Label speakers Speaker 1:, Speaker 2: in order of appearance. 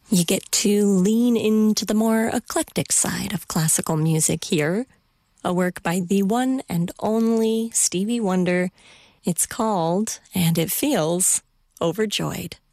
Speaker 1: You get to lean into the more eclectic side of classical music here. A work by the one and only Stevie Wonder. It's called, and it feels, Overjoyed.